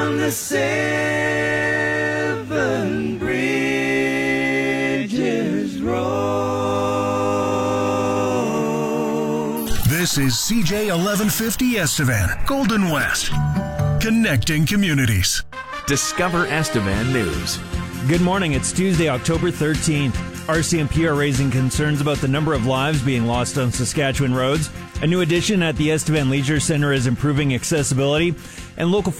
down the Seven Bridges Road. This is CJ 1150 Estevan, Golden West, connecting communities. Discover Estevan News. Good morning. It's Tuesday, October 13th. RCMP are raising concerns about the number of lives being lost on Saskatchewan roads. A new addition at the Estevan Leisure Centre is improving accessibility, and local